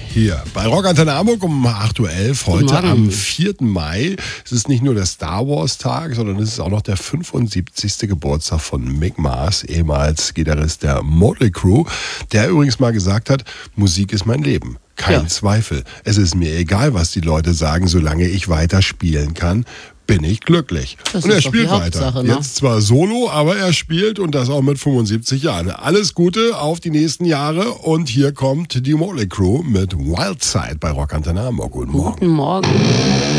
Hier bei Rock Antenne Hamburg um 8.11 Uhr heute am 4. Mai. Es ist nicht nur der Star Wars Tag, sondern es ist auch noch der 75. Geburtstag von Mick Mars, ehemals Gitarrist der Motley Crue, der übrigens mal gesagt hat, Musik ist mein Leben. Kein Zweifel. Es ist mir egal, was die Leute sagen, solange ich weiter spielen kann, bin ich glücklich. Das und er ist doch spielt die weiter. Hauptsache, ne? Jetzt zwar solo, aber er spielt und das auch mit 75 Jahren. Alles Gute auf die nächsten Jahre und hier kommt die Motley Crue mit Wild Side bei Rock Antenne Hamburg. Guten Morgen. Guten Morgen.